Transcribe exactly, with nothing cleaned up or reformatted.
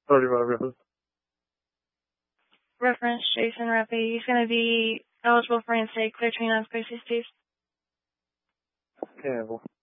thirty-five reference. Reference Jason Rappy. He's going to be eligible for instate, clear twenty-nine spaces, please. Campbell.